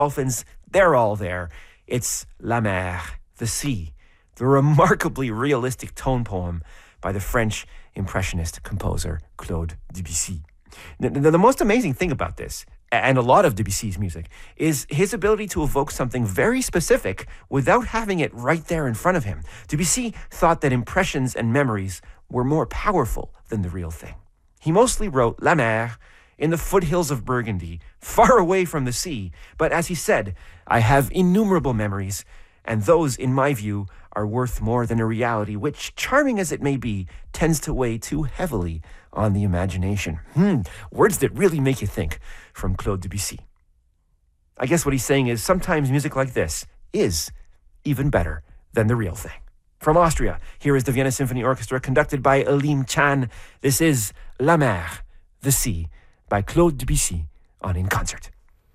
dolphins, they're all there. It's La Mer, the sea, the remarkably realistic tone poem by the French Impressionist composer Claude Debussy. The most amazing thing about this, and a lot of Debussy's music, is his ability to evoke something very specific without having it right there in front of him. Debussy thought that impressions and memories were more powerful than the real thing. He mostly wrote La Mer in the foothills of Burgundy, far away from the sea, but as he said, I have innumerable memories, and those, in my view, are worth more than a reality which, charming as it may be, tends to weigh too heavily on the imagination. Words that really make you think, from Claude Debussy. I guess what he's saying is sometimes music like this is even better than the real thing. From Austria, here is the Vienna Symphony Orchestra conducted by Elim Chan. This is La Mer, the sea, by Claude Debussy on In Concert.